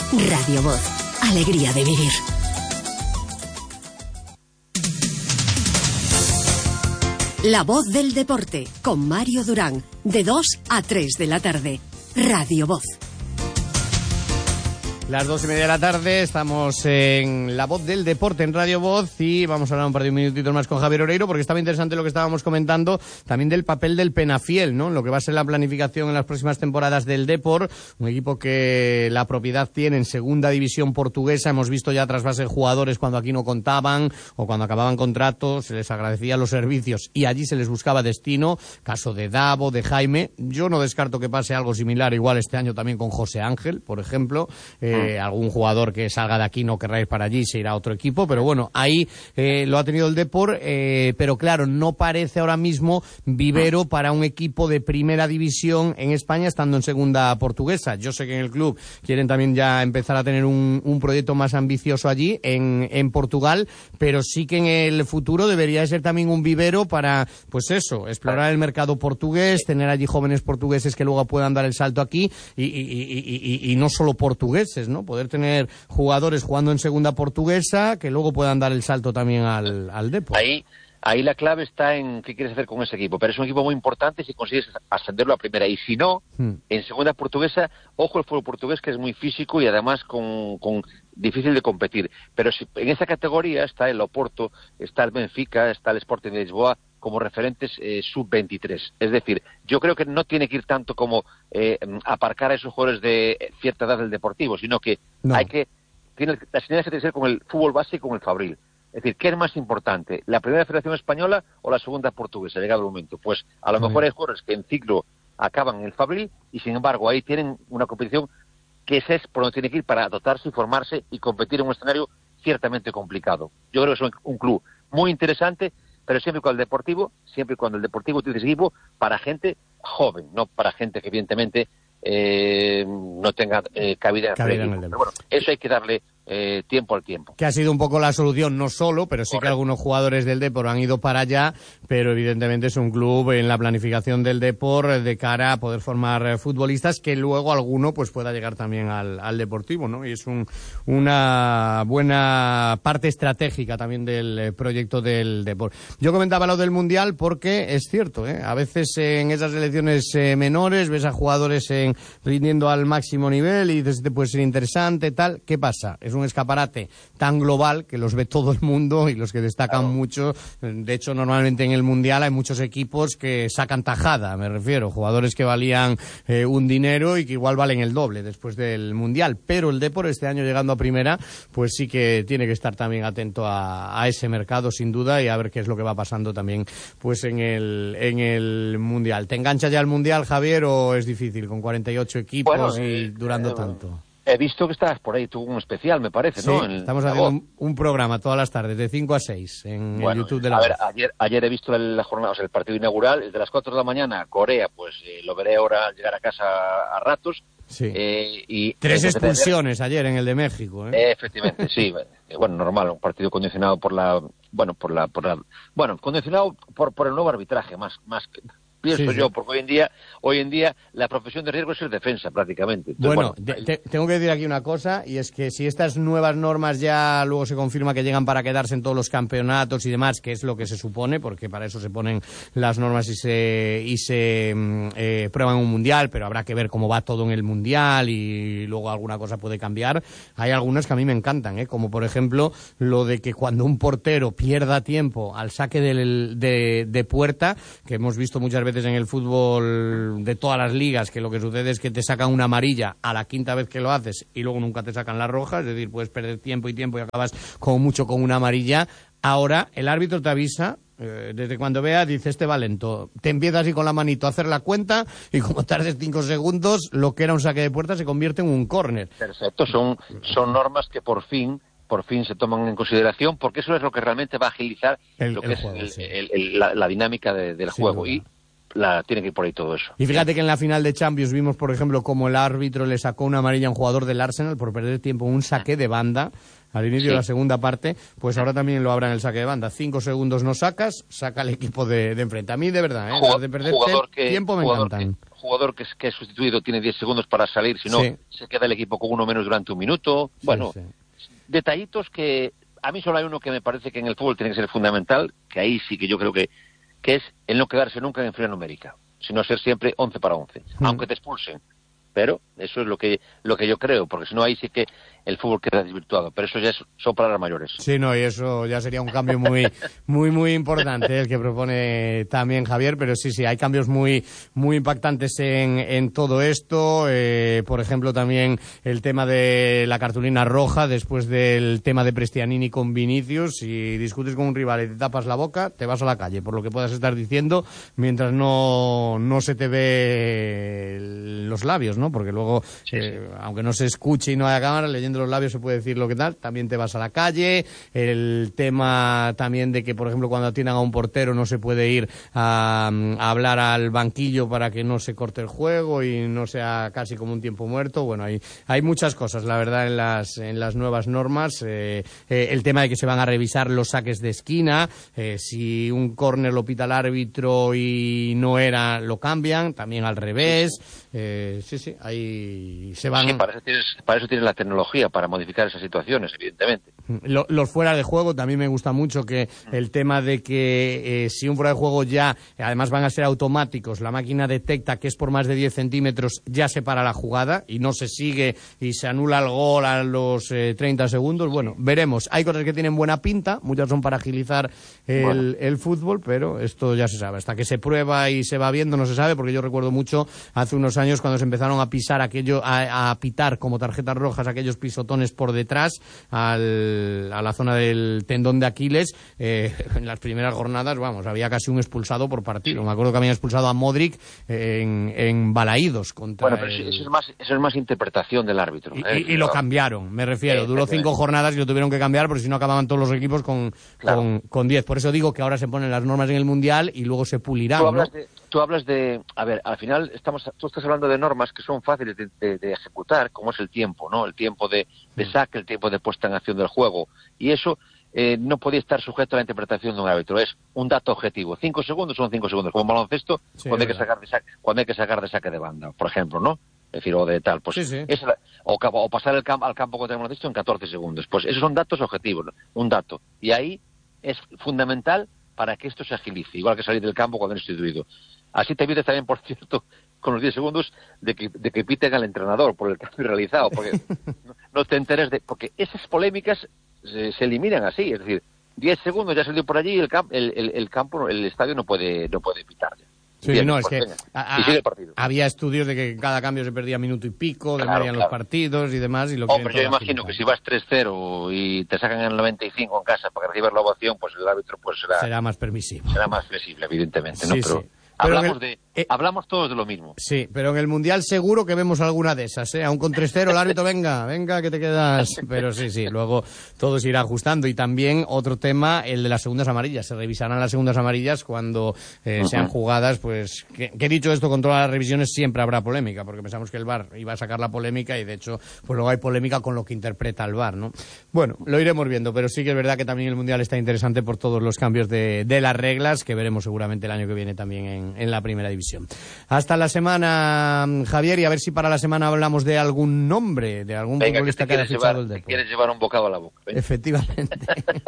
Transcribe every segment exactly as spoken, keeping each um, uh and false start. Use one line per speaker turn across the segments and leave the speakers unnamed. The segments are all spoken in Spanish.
Radio Voz. Alegría de vivir. La Voz del Deporte, con Mario Durán, de dos a tres de la tarde. Radio Voz.
Las dos y media de la tarde, estamos en La Voz del Deporte en Radio Voz y vamos a hablar un par de minutitos más con Javier Oreiro porque estaba interesante lo que estábamos comentando también del papel del Penafiel, ¿no? Lo que va a ser la planificación en las próximas temporadas del Depor, un equipo que la propiedad tiene en segunda división portuguesa. Hemos visto ya trasvases jugadores cuando aquí no contaban o cuando acababan contratos, se les agradecía los servicios y allí se les buscaba destino. Caso de Davo, de Jaime. Yo no descarto que pase algo similar igual este año también con José Ángel, por ejemplo. Eh, Eh, algún jugador que salga de aquí no querrá ir para allí, se irá a otro equipo, pero bueno, ahí eh, lo ha tenido el Depor, eh, pero claro, no parece ahora mismo vivero para un equipo de primera división en España estando en segunda portuguesa. Yo sé que en el club quieren también ya empezar a tener un, un proyecto más ambicioso allí en, en Portugal, pero sí que en el futuro debería ser también un vivero para, pues eso, explorar el mercado portugués, tener allí jóvenes portugueses que luego puedan dar el salto aquí y, y, y, y, y no solo portugueses, ¿no? Poder tener jugadores jugando en segunda portuguesa que luego puedan dar el salto también al, al Depor.
Ahí, ahí la clave está en qué quieres hacer con ese equipo, pero es un equipo muy importante si consigues ascenderlo a primera, y si no, hmm. en segunda portuguesa, ojo el fútbol portugués que es muy físico y además con, con difícil de competir, pero si, en esa categoría está el Oporto, está el Benfica, está el Sporting de Lisboa como referentes eh, sub veintitrés. Es decir, yo creo que no tiene que ir tanto como eh, aparcar a esos jugadores de cierta edad del Deportivo, sino que no. hay que... Tiene, la sinergia tiene que ser con el fútbol base y con el fabril. Es decir, ¿qué es más importante? ¿La primera federación española o la segunda portuguesa? Llegado el momento. Pues a lo mejor hay jugadores que en ciclo acaban en el fabril y sin embargo ahí tienen una competición que ese es por donde tiene que ir para dotarse y formarse y competir en un escenario ciertamente complicado. Yo creo que es un, un club muy interesante, pero siempre con el Deportivo, siempre cuando el Deportivo tiene ese equipo para gente joven, no para gente que evidentemente eh, no tenga eh, cabida, cabida en el equipo. Pero bueno, eso hay que darle eh, tiempo al tiempo.
Que ha sido un poco la solución, no solo, pero sí Correcto. Que algunos jugadores del Depor han ido para allá, pero evidentemente es un club en la planificación del Depor de cara a poder formar futbolistas que luego alguno pues pueda llegar también al, al Deportivo, ¿no? Y es un, una buena parte estratégica también del proyecto del Depor. Yo comentaba lo del Mundial porque es cierto, ¿eh? A veces en esas selecciones eh, menores ves a jugadores en, rindiendo al máximo nivel y dices, este puede ser interesante, tal. ¿Qué pasa? Es un escaparate tan global que los ve todo el mundo y los que destacan claro. mucho. De hecho, normalmente en el Mundial hay muchos equipos que sacan tajada, me refiero. Jugadores que valían eh, un dinero y que igual valen el doble después del Mundial. Pero el Depor este año llegando a primera, pues sí que tiene que estar también atento a, a ese mercado sin duda y a ver qué es lo que va pasando también pues en el, en el Mundial. ¿Te engancha ya el Mundial, Javier, o es difícil con cuarenta y ocho equipos bueno, y durando eh, tanto?
He visto que estás por ahí, tú un especial, me parece,
sí,
¿no?
En estamos haciendo un, un programa todas las tardes, de cinco a seis, en bueno, el YouTube de la
A ver,
Voz.
ayer, ayer he visto la jornada, o sea, el partido inaugural, el de las cuatro de la mañana, Corea, pues eh, lo veré ahora al llegar a casa a ratos.
Sí.
Eh, y
Tres expulsiones ayer en el de México, ¿eh?
eh efectivamente, sí. Bueno, normal, un partido condicionado por la... Bueno, por la... Por la bueno, condicionado por, por el nuevo arbitraje, más... más que, pienso sí, yo, sí. porque hoy en día hoy en día la profesión de riesgo es el defensa prácticamente. Entonces,
bueno,
bueno
te, te, tengo que decir aquí una cosa, y es que si estas nuevas normas ya luego se confirma que llegan para quedarse en todos los campeonatos y demás, que es lo que se supone, porque para eso se ponen las normas y se y se eh, prueban un mundial, pero habrá que ver cómo va todo en el mundial y luego alguna cosa puede cambiar. Hay algunas que a mí me encantan, ¿eh? Como por ejemplo lo de que cuando un portero pierda tiempo al saque del, de, de puerta, que hemos visto muchas veces en el fútbol de todas las ligas, que lo que sucede es que te sacan una amarilla a la quinta vez que lo haces y luego nunca te sacan la roja, es decir, puedes perder tiempo y tiempo y acabas como mucho con una amarilla. Ahora el árbitro te avisa, eh, desde cuando vea, dice, este va lento, te empieza así con la manito a hacer la cuenta y como tardes cinco segundos, lo que era un saque de puerta se convierte en un córner.
Perfecto, son, son normas que por fin por fin se toman en consideración, porque eso es lo que realmente va a agilizar el, lo que el es juego, el, sí. el, el, la, la dinámica de, del sí, juego. Y la tiene que ir por ahí todo eso.
Y fíjate que en la final de Champions vimos, por ejemplo, como el árbitro le sacó una amarilla a un jugador del Arsenal por perder tiempo en un saque de banda al inicio sí. de la segunda parte, pues ahora también lo habrá en el saque de banda. Cinco segundos no sacas, saca el equipo de, de enfrente. A mí, de verdad, ¿eh?
Jugador,
de perder
jugador que,
tiempo me
jugador
encantan.
Que, jugador que es, que es sustituido tiene diez segundos para salir, si no sí. se queda el equipo con uno menos durante un minuto. Sí, bueno, sí. detallitos que a mí solo hay uno que me parece que en el fútbol tiene que ser fundamental, que ahí sí que yo creo que, que es el no quedarse nunca en inferior numérica, sino ser siempre once para once, mm. aunque te expulsen. Pero eso es lo que lo que yo creo, porque si no ahí sí que el fútbol queda desvirtuado, pero eso ya es, son palabras mayores.
Sí, no, y eso ya sería un cambio muy muy muy importante el que propone también Javier, pero sí, sí, hay cambios muy muy impactantes en, en todo esto, eh, por ejemplo también el tema de la cartulina roja después del tema de Prestianini con Vinicius, si discutes con un rival y te tapas la boca, te vas a la calle, por lo que puedas estar diciendo, mientras no, no se te ve los labios, ¿no? Porque luego, sí, eh, sí. aunque no se escuche y no haya cámara, leyendo los labios se puede decir lo que tal, también te vas a la calle. El tema también de que, por ejemplo, cuando atiendan a un portero no se puede ir a, a hablar al banquillo para que no se corte el juego y no sea casi como un tiempo muerto. Bueno, hay, hay muchas cosas, la verdad, en las, en las nuevas normas. Eh, eh, el tema de que se van a revisar los saques de esquina, eh, si un córner lo pita el árbitro y no era, lo cambian, también al revés. Eh, sí, sí, ahí se van...
Sí, para eso tienes, para eso tienes la tecnología, para modificar esas situaciones, evidentemente.
Lo, los fuera de juego, también me gusta mucho que el tema de que eh, si un fuera de juego ya, además van a ser automáticos, la máquina detecta que es por más de diez centímetros, ya se para la jugada y no se sigue y se anula el gol a los eh, treinta segundos. Bueno, veremos. Hay cosas que tienen buena pinta, muchas son para agilizar el, bueno. el fútbol, pero esto ya se sabe. Hasta que se prueba y se va viendo no se sabe, porque yo recuerdo mucho hace unos años cuando se empezaron a pisar aquello, a, a pitar como tarjetas rojas aquellos pisotones por detrás al, a la zona del tendón de Aquiles, eh, en las primeras jornadas, vamos, había casi un expulsado por partido. Me acuerdo que habían expulsado a Modric en, en Balaídos contra
Bueno, pero el... eso, es más, eso es más interpretación del árbitro.
Y,
¿eh?
y, y lo cambiaron, me refiero. Eh, Duró cinco jornadas y lo tuvieron que cambiar porque si no acababan todos los equipos con, claro. con, con diez. Por eso digo que ahora se ponen las normas en el Mundial y luego se pulirán,
tú hablas
¿no?
de, tú hablas de... A ver, al final estamos, tú estás hablando de normas que son fáciles de, de, de ejecutar, como es el tiempo, ¿no? El tiempo de, de saque, el tiempo de puesta en acción del juego. Y eso eh, no podía estar sujeto a la interpretación de un árbitro. Es un dato objetivo. Cinco segundos son cinco segundos. Como en baloncesto, sí, cuando, hay que sacar de saque, cuando hay que sacar de saque de banda, por ejemplo, ¿no? Es decir, o de tal. Pues
sí, sí.
Es la, o, o pasar el camp, al campo contra el baloncesto en catorce segundos. Pues esos son datos objetivos, ¿no? Un dato. Y ahí es fundamental para que esto se agilice, igual que salir del campo cuando es instituido. Así te evitas también, por cierto, con los diez segundos, de que, de que piten al entrenador por el cambio realizado, porque no, no te enteres de... Porque esas polémicas se, se eliminan así, es decir, diez segundos ya salió por allí y el, camp, el, el, el campo, el estadio no puede no puede pitar ya.
Sí,
Bien,
no,
pues
es que
venga,
a,
y sigue el partido.
Había estudios de que en cada cambio se perdía minuto y pico,
claro,
demedían
claro.
los partidos y demás. Y lo
Hombre, yo imagino que si vas tres cero y te sacan en el noventa y cinco en casa para que recibas la ovación, pues el árbitro pues será...
Será más permisivo.
Será más flexible, evidentemente, ¿no?
Sí,
Pero...
sí.
Hablamos,
el,
de,
eh,
hablamos todos de lo mismo.
Sí, pero en el Mundial seguro que vemos alguna de esas, ¿eh? Aún con tres cero el árbitro, venga, venga, que te quedas. Pero sí, sí, luego todo se irá ajustando. Y también otro tema, el de las segundas amarillas. Se revisarán las segundas amarillas cuando eh, uh-huh. sean jugadas, pues, que, que dicho esto, con todas las revisiones siempre habrá polémica, porque pensamos que el V A R iba a sacar la polémica y, de hecho, pues luego hay polémica con lo que interpreta el V A R, ¿no? Bueno, lo iremos viendo, pero sí que es verdad que también el Mundial está interesante por todos los cambios de, de las reglas, que veremos seguramente el año que viene también en, en la primera división. Hasta la semana, Javier, y a ver si para la semana hablamos de algún nombre, de algún
Venga,
futbolista
que,
que haya fichado
llevar,
el Depor.
Quieres llevar un bocado a la boca. Venga.
Efectivamente.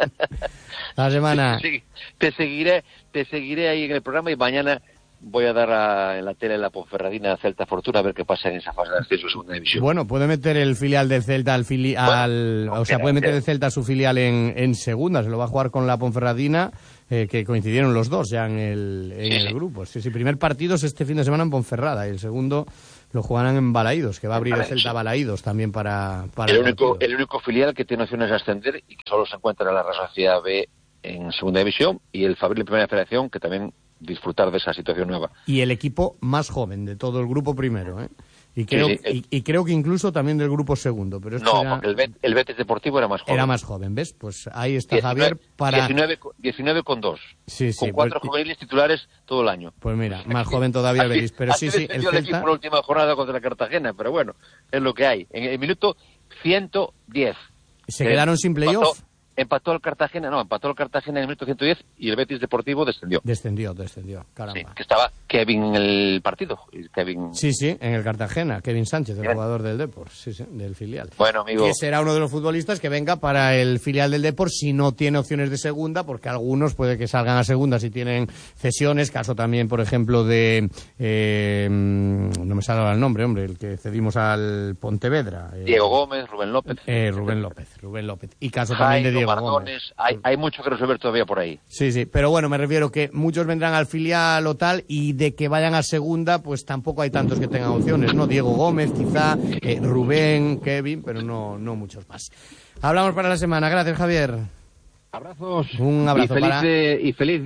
La semana.
Te, te seguiré, te seguiré ahí en el programa y mañana voy a dar a, en la tele la Ponferradina Celta Fortuna a ver qué pasa en esa fase de ascenso de segunda división.
Bueno, puede meter el filial del Celta al filial, bueno, no, o sea, puede meter el Celta a su filial en, en segunda, se lo va a jugar con la Ponferradina. Eh, que coincidieron los dos ya en el, en sí, el grupo. Sí, sí, primer partido es este fin de semana en Ponferrada y el segundo lo jugarán en Balaídos, que va a abrir el Celta Balaídos también para, para
el,
el
único el único filial que tiene opciones de ascender y que solo se encuentra en la Real Sociedad B en segunda división, y el Fabril en primera federación, que también disfrutar de esa situación nueva.
Y el equipo más joven de todo el grupo primero, ¿eh? Y creo,
sí, sí.
Y, y creo que incluso también del grupo segundo. Pero
no,
era,
porque el, Bet, el Betis Deportivo era más joven.
Era más joven, ¿ves? Pues ahí está
diecinueve,
Javier para...
diecinueve con dos.
Sí, sí,
con cuatro
pues,
juveniles titulares todo el año.
Pues mira, más joven todavía el Betis. Pero
así
sí, sí, el Celta...
el equipo la última jornada contra la Cartagena, pero bueno, es lo que hay. En el minuto ciento diez.
¿Se quedaron sin playoff?
empató el Cartagena, no, empató el Cartagena en el minuto ciento diez y el Betis Deportivo descendió.
Descendió, descendió, caramba.
Sí, que estaba Kevin en el partido. Kevin...
Sí, sí, en el Cartagena, Kevin Sánchez, el Bien. jugador del Depor, sí, sí, del filial.
Bueno, amigo.
Que será uno de los futbolistas que venga para el filial del Depor si no tiene opciones de segunda, porque algunos puede que salgan a segunda si tienen cesiones, caso también, por ejemplo, de... Eh, no me sale ahora el nombre, hombre, el que cedimos al Pontevedra. Eh,
Diego Gómez, Rubén López.
Eh, Rubén López, Rubén López. Y caso
Jairo,
también de Diego
Mardones, hay, hay mucho que resolver todavía por ahí.
Sí, sí, pero bueno, me refiero que muchos vendrán al filial o tal, y de que vayan a segunda, pues tampoco hay tantos que tengan opciones, ¿no? Diego Gómez, quizá, eh, Rubén, Kevin, pero no, no muchos más. Hablamos para la semana. Gracias, Javier.
Abrazos.
Un abrazo
y feliz,
para...
de, y feliz